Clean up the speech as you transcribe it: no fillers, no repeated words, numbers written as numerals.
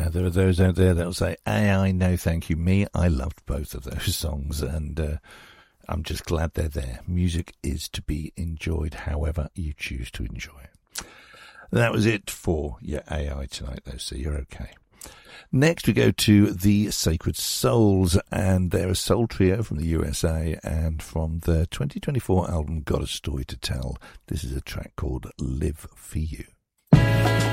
Now, there are those out there that will say, AI, no thank you. Me, I loved both of those songs, and I'm just glad they're there. Music is to be enjoyed however you choose to enjoy it. That was it for your AI tonight, though, so you're okay. Next, we go to the Sacred Souls, and they're a soul trio from the USA, and from the 2024 album Got a Story to Tell, this is a track called Live for You.